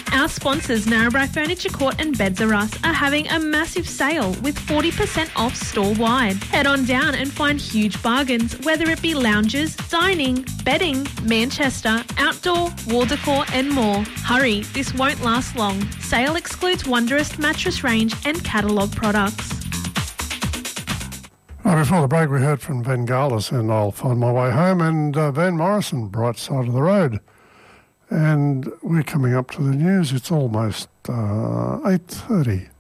Our sponsors, Narrabri Furniture Court and Beds R Us, are having a massive sale with 40% off store-wide. Head on down and find huge bargains, whether it be lounges, dining, bedding, Manchester, outdoor, wall decor and more. Hurry, this won't last long. Sale excludes Wondrous mattress range and catalogue products. Before the break, we heard from Vangalis and I'll Find My Way Home, and Van Morrison, Bright Side of the Road. And we're coming up to the news. It's almost 8:30.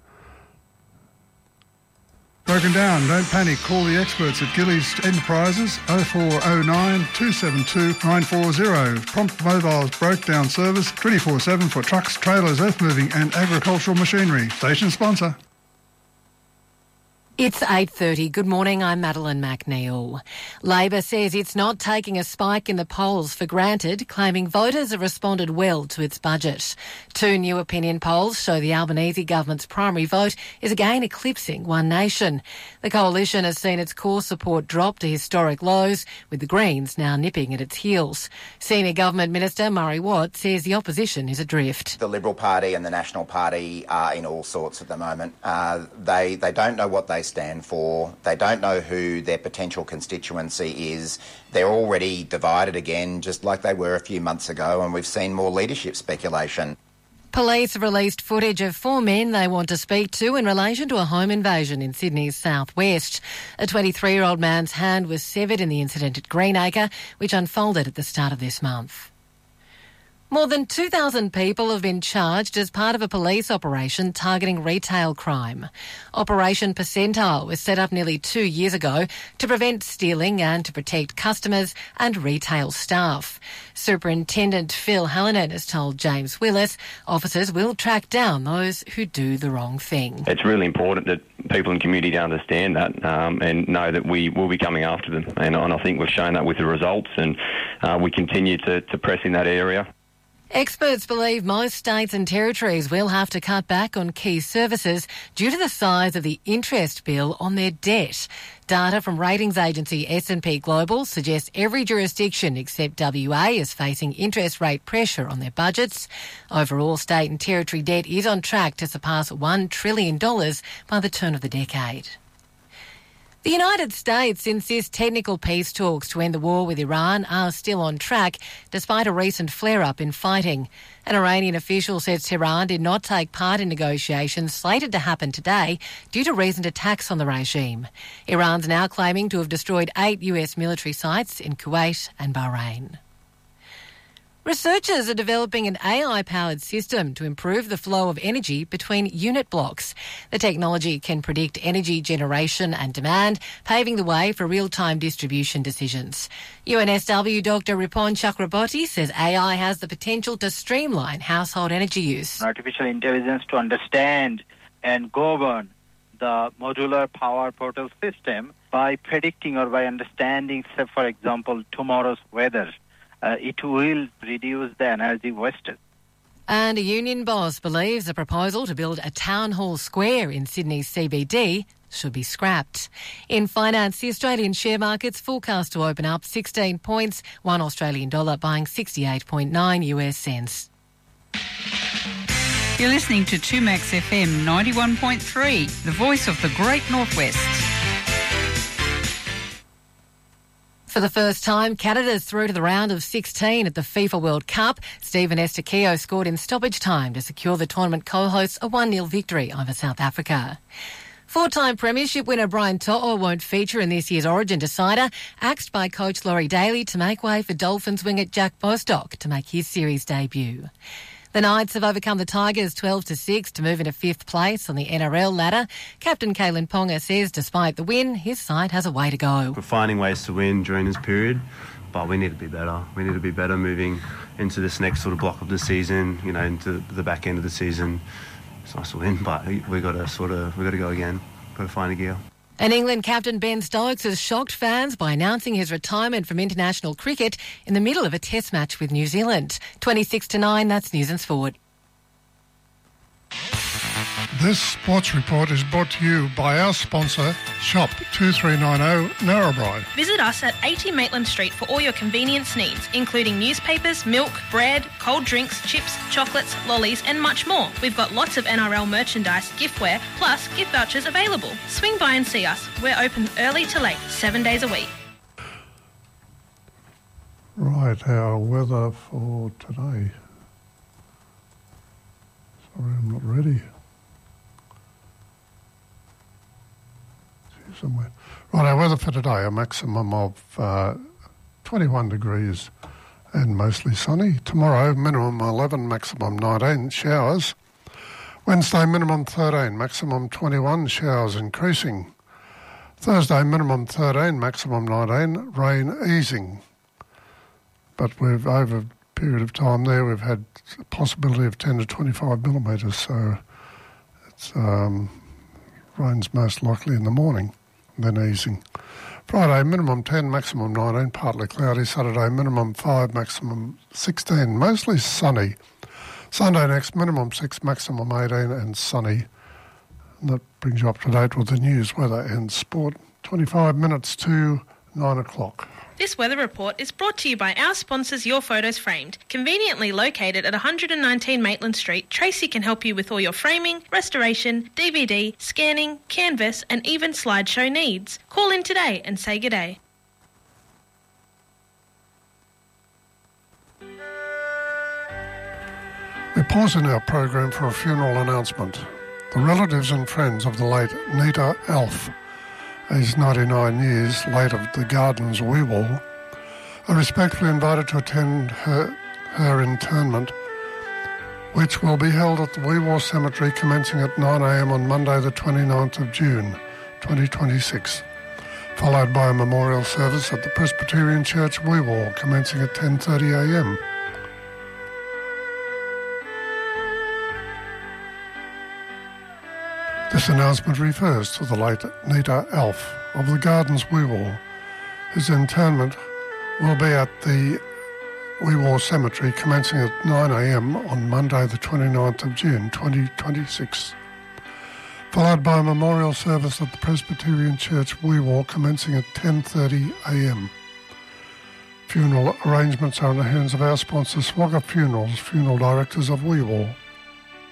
Broken down, don't panic. Call the experts at Gillies Enterprises, 0409 272 940. Prompt Mobile's broke down service, 24/7 for trucks, trailers, earth moving and agricultural machinery. Station sponsor. It's 8:30. Good morning, I'm Madeline McNeil. Labor says it's not taking a spike in the polls for granted, claiming voters have responded well to its budget. Two new opinion polls show the Albanese government's primary vote is again eclipsing One Nation. The coalition has seen its core support drop to historic lows, with the Greens now nipping at its heels. Senior Government Minister Murray Watt says the opposition is adrift. The Liberal Party and the National Party are in all sorts at the moment. They don't know what they stand for. They don't know who their potential constituency is. They're already divided again, just like they were a few months ago, and we've seen more leadership speculation. Police have released footage of four men they want to speak to in relation to a home invasion in Sydney's southwest. A 23-year-old man's hand was severed in the incident at Greenacre, which unfolded at the start of this month. More than 2,000 people have been charged as part of a police operation targeting retail crime. Operation Percentile was set up nearly 2 years ago to prevent stealing and to protect customers and retail staff. Superintendent Phil Hallinan has told James Willis officers will track down those who do the wrong thing. It's really important that people in the community understand that and know that we will be coming after them. And I think we've shown that with the results, and we continue to press in that area. Experts believe most states and territories will have to cut back on key services due to the size of the interest bill on their debt. Data from ratings agency S&P Global suggests every jurisdiction except WA is facing interest rate pressure on their budgets. Overall, state and territory debt is on track to surpass $1 trillion by the turn of the decade. The United States insists technical peace talks to end the war with Iran are still on track, despite a recent flare-up in fighting. An Iranian official says Tehran did not take part in negotiations slated to happen today due to recent attacks on the regime. Iran's now claiming to have destroyed 8 US military sites in Kuwait and Bahrain. Researchers are developing an AI-powered system to improve the flow of energy between unit blocks. The technology can predict energy generation and demand, paving the way for real-time distribution decisions. UNSW Dr. Ripon Chakraborty says AI has the potential to streamline household energy use. Artificial intelligence to understand and govern the modular power portal system by predicting or by understanding, say, for example, tomorrow's weather. It will reduce the energy wasted. And a union boss believes a proposal to build a town hall square in Sydney's CBD should be scrapped. In finance, the Australian share market's forecast to open up 16 points, $1 Australian dollar buying 68.9 US cents. You're listening to 2Max FM 91.3, the voice of the Great Northwest. For the first time, Canada's through to the round of 16 at the FIFA World Cup. Stephen Estaquio scored in stoppage time to secure the tournament co-hosts a 1-0 victory over South Africa. Four-time premiership winner Brian To'o won't feature in this year's Origin decider, axed by coach Laurie Daly to make way for Dolphins winger Jack Bostock to make his series debut. The Knights have overcome the Tigers 12-6 to move into 5th place on the NRL ladder. Captain Kalen Ponga says despite the win, his side has a way to go. We're finding ways to win during this period, but we need to be better. We need to be better moving into this next sort of block of the season, into the back end of the season. It's nice to win, but we got to go again. Got to find a gear. And England captain Ben Stokes has shocked fans by announcing his retirement from international cricket in the middle of a test match with New Zealand. 26-9, that's News and Sport. This sports report is brought to you by our sponsor, Shop 2390 Narrabri. Visit us at 80 Maitland Street for all your convenience needs, including newspapers, milk, bread, cold drinks, chips, chocolates, lollies and much more. We've got lots of NRL merchandise, giftware, plus gift vouchers available. Swing by and see us. We're open early to late, 7 days a week. Right, our weather for today. Sorry, I'm not ready. See somewhere. Right, our weather for today, a maximum of 21 degrees and mostly sunny. Tomorrow, minimum 11, maximum 19, showers. Wednesday, minimum 13, maximum 21, showers increasing. Thursday, minimum 13, maximum 19, rain easing. But we've, over a period of time there, we've had a possibility of 10 to 25 millimetres, so it's rain's most likely in the morning, then easing. Friday, minimum 10, maximum 19, partly cloudy. Saturday, minimum 5, maximum 16, mostly sunny. Sunday next, minimum 6, maximum 18 and sunny. And that brings you up to date with the news, weather and sport. 25 minutes to 9 o'clock. This weather report is brought to you by our sponsors Your Photos Framed. Conveniently located at 119 Maitland Street, Tracy can help you with all your framing, restoration, DVD, scanning, canvas and even slideshow needs. Call in today and say good day. We're pausing our program for a funeral announcement. The relatives and friends of the late Nita Alf, aged 99 years, late of the Gardens Weewall, are respectfully invited to attend her interment, which will be held at the Weewall Cemetery commencing at 9 a.m. on Monday the 29th of June 2026, followed by a memorial service at the Presbyterian Church Weewall commencing at 10:30 a.m. This announcement refers to the late Nita Alf of the Gardens Weewall, whose interment will be at the Weewall Cemetery commencing at 9 a.m. on Monday the 29th of June 2026, followed by a memorial service at the Presbyterian Church Weewall commencing at 10:30 a.m. Funeral arrangements are in the hands of our sponsor Swagger Funerals, funeral directors of Weewall.